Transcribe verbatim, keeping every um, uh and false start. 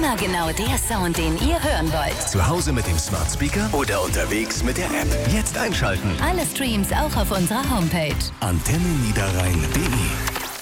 Immer genau der Sound, den ihr hören wollt. Zu Hause mit dem Smart Speaker oder unterwegs mit der App. Jetzt einschalten. Alle Streams auch auf unserer Homepage. Antenne Niederrhein punkt de